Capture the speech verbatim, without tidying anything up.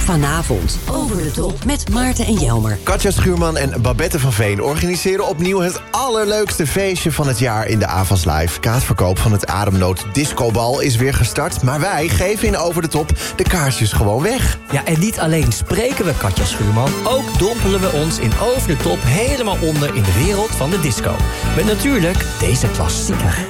Vanavond Over de Top met Maarten en Jelmer. Katja Schuurman en Babette van Veen organiseren opnieuw het allerleukste feestje van het jaar in de Avas Live. Kaartverkoop van het Ademnood Discobal is weer gestart, maar wij geven in Over de Top de kaarsjes gewoon weg. Ja, en niet alleen spreken we Katja Schuurman, ook dompelen we ons in Over de Top helemaal onder in de wereld van de disco. Met natuurlijk deze klassieker.